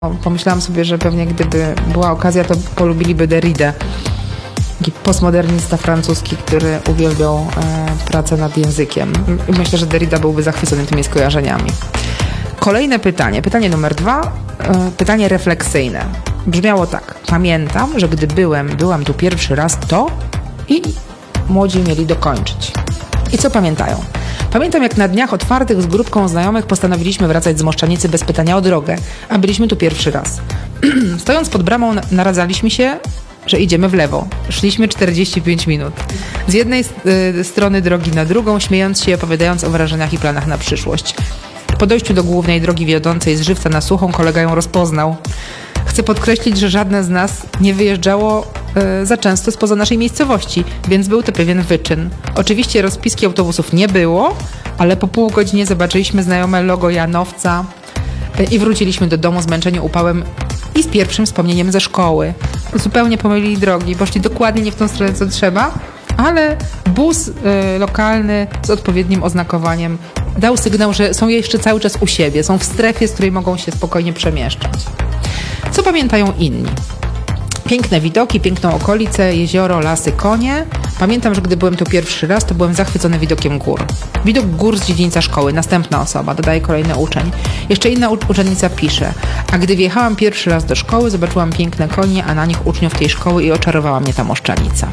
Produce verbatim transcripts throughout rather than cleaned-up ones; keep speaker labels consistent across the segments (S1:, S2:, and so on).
S1: Pomyślałam sobie, że pewnie gdyby była okazja, to polubiliby Derridę. Taki postmodernista francuski, który uwielbiał e, pracę nad językiem. Myślę, że Derrida byłby zachwycony tymi skojarzeniami. Kolejne pytanie, pytanie numer dwa, e, pytanie refleksyjne. Brzmiało tak. Pamiętam, że gdy byłem, byłam tu pierwszy raz, to i młodzi mieli dokończyć. I co pamiętają? Pamiętam, jak na dniach otwartych z grupką znajomych postanowiliśmy wracać z Moszczanicy bez pytania o drogę, a byliśmy tu pierwszy raz. Stojąc pod bramą naradzaliśmy się, że idziemy w lewo. Szliśmy czterdzieści pięć minut. Z jednej y, strony drogi na drugą, śmiejąc się i opowiadając o wrażeniach i planach na przyszłość. Po dojściu do głównej drogi wiodącej z Żywca na Suchą kolega ją rozpoznał. Chcę podkreślić, że żadne z nas nie wyjeżdżało y, za często spoza naszej miejscowości, więc był to pewien wyczyn. Oczywiście rozpiski autobusów nie było, ale po pół godzinie zobaczyliśmy znajome logo Janowca y, i wróciliśmy do domu zmęczeni upałem i z pierwszym wspomnieniem ze szkoły. Zupełnie pomylili drogi, poszli dokładnie nie w tą stronę, co trzeba, ale bus y, lokalny z odpowiednim oznakowaniem dał sygnał, że są jeszcze cały czas u siebie, są w strefie, z której mogą się spokojnie przemieszczać. Co pamiętają inni? Piękne widoki, piękną okolicę, jezioro, lasy, konie. Pamiętam, że gdy byłem tu pierwszy raz, to byłem zachwycony widokiem gór. Widok gór z dziedzińca szkoły. Następna osoba, dodaje kolejny uczeń. Jeszcze inna uczennica pisze. A gdy wjechałam pierwszy raz do szkoły, zobaczyłam piękne konie, a na nich uczniów tej szkoły i oczarowała mnie ta Moszczanica.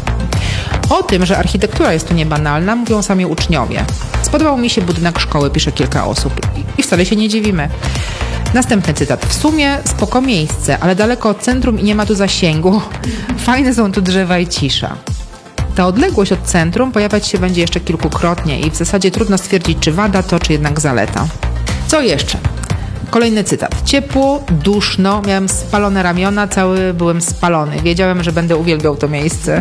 S1: O tym, że architektura jest tu niebanalna, mówią sami uczniowie. Spodobał mi się budynek szkoły, pisze kilka osób. I wcale się nie dziwimy. Następny cytat. W sumie spoko miejsce, ale daleko od centrum i nie ma tu zasięgu. Fajne są tu drzewa i cisza. Ta odległość od centrum pojawiać się będzie jeszcze kilkukrotnie i w zasadzie trudno stwierdzić, czy wada to, czy jednak zaleta. Co jeszcze? Kolejny cytat. Ciepło, duszno, miałem spalone ramiona, cały byłem spalony. Wiedziałem, że będę uwielbiał to miejsce.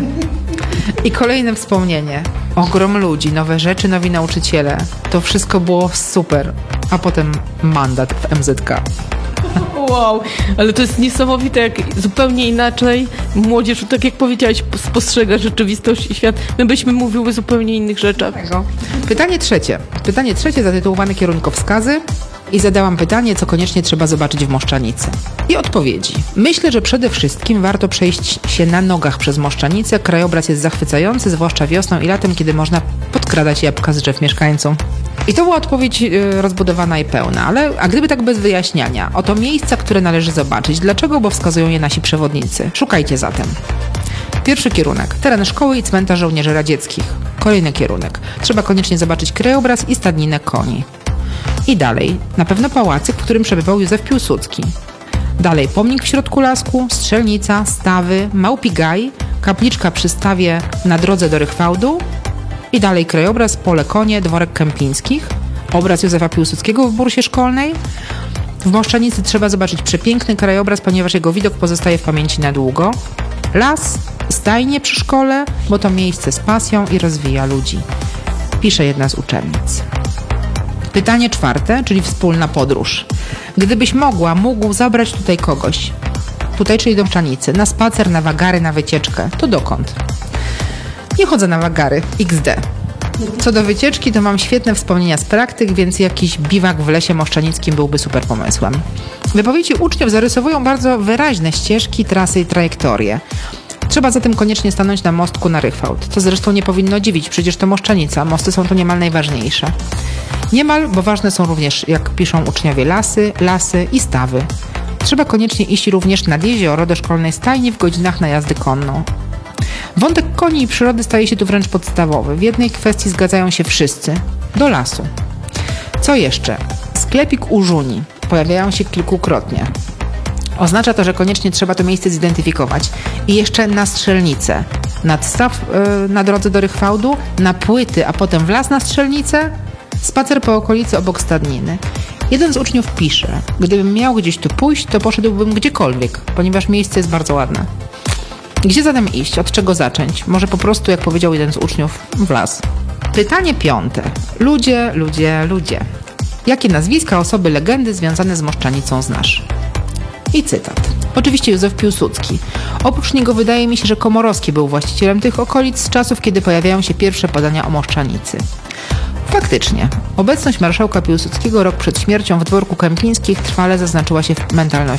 S1: I kolejne wspomnienie. Ogrom ludzi, nowe rzeczy, nowi nauczyciele. To wszystko było super. A potem mandat w M Z K.
S2: Wow, ale to jest niesamowite, jak zupełnie inaczej młodzież, tak jak powiedziałaś, spostrzega rzeczywistość i świat. My byśmy mówiły zupełnie innych rzeczach.
S1: Pytanie trzecie. Pytanie trzecie zatytułowane Kierunkowskazy. I zadałam pytanie, co koniecznie trzeba zobaczyć w Moszczanicy. I odpowiedzi. Myślę, że przede wszystkim warto przejść się na nogach przez Moszczanicę. Krajobraz jest zachwycający, zwłaszcza wiosną i latem, kiedy można podkradać jabłka z drzew mieszkańcom. I to była odpowiedź yy, rozbudowana i pełna, ale a gdyby tak bez wyjaśniania, oto miejsca, które należy zobaczyć. Dlaczego? Bo wskazują je nasi przewodnicy. Szukajcie zatem. Pierwszy kierunek. Teren szkoły i cmentarz żołnierzy radzieckich. Kolejny kierunek. Trzeba koniecznie zobaczyć krajobraz i stadninę koni. I dalej, na pewno pałacyk, w którym przebywał Józef Piłsudski. Dalej, pomnik w środku lasku, strzelnica, stawy, małpi gaj, kapliczka przy stawie na drodze do Rychwałdu. I dalej krajobraz, pole konie, dworek Kępińskich, obraz Józefa Piłsudskiego w bursie szkolnej. W Moszczanicy trzeba zobaczyć przepiękny krajobraz, ponieważ jego widok pozostaje w pamięci na długo. Las, stajnie przy szkole, bo to miejsce z pasją i rozwija ludzi. Pisze jedna z uczennic. Pytanie czwarte, czyli wspólna podróż. Gdybyś mogła, mógł zabrać tutaj kogoś, tutaj czyli do Moszczanicy, na spacer, na wagary, na wycieczkę, to dokąd? Nie chodzę na wagary, iks de. Co do wycieczki, to mam świetne wspomnienia z praktyk, więc jakiś biwak w lesie moszczanickim byłby super pomysłem. Wypowiedzi uczniów zarysowują bardzo wyraźne ścieżki, trasy i trajektorie. Trzeba zatem koniecznie stanąć na mostku na Rychwałd, co zresztą nie powinno dziwić, przecież to Moszczanica, mosty są tu niemal najważniejsze. Niemal, bo ważne są również, jak piszą uczniowie, lasy, lasy i stawy. Trzeba koniecznie iść również nad jezioro do szkolnej stajni w godzinach na jazdę konną. Wątek koni i przyrody staje się tu wręcz podstawowy. W jednej kwestii zgadzają się wszyscy. Do lasu. Co jeszcze? Sklepik u Żuni. Pojawiają się kilkukrotnie. Oznacza to, że koniecznie trzeba to miejsce zidentyfikować. I jeszcze na strzelnicę. Nadstaw yy, na drodze do Rychwałdu, na płyty, a potem w las na strzelnicę, spacer po okolicy obok stadniny. Jeden z uczniów pisze, gdybym miał gdzieś tu pójść, to poszedłbym gdziekolwiek, ponieważ miejsce jest bardzo ładne. Gdzie zatem iść? Od czego zacząć? Może po prostu, jak powiedział jeden z uczniów, w las. Pytanie piąte. Ludzie, ludzie, ludzie. Jakie nazwiska, osoby, legendy związane z Moszczanicą znasz? I cytat. Oczywiście Józef Piłsudski. Oprócz niego wydaje mi się, że Komorowski był właścicielem tych okolic z czasów, kiedy pojawiają się pierwsze podania o Moszczanicy. Faktycznie, obecność marszałka Piłsudskiego rok przed śmiercią w dworku Kępińskich trwale zaznaczyła się w mentalności